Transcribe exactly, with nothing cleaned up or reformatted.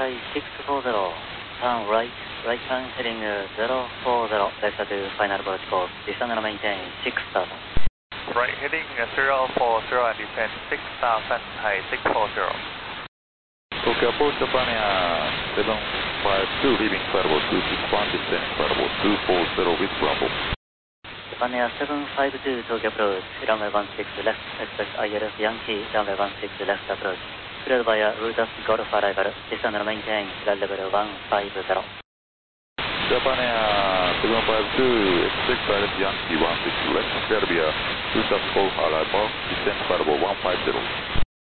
Thai six four zero, turn right, right turn heading uh, zero four zero, left to final approach course, descend and maintain six thousand. Right heading uh, zero four zero and descend six thousand, Thai six four zero. Okay, approach Japan Air seven five two, leaving flight level two six one, descend flight level two four zero with Bravo. Japan Air seven five two, Tokyo approach, runway one six left, expect I L S Yankee, runway one six left approach. Cleared via Rutas Golf arrival, descend and maintain flight level one five zero. Japan Air seven five two, expect I L S Yankee one six left, cleared via Rutas Golf arrival, descend flight level one five zero.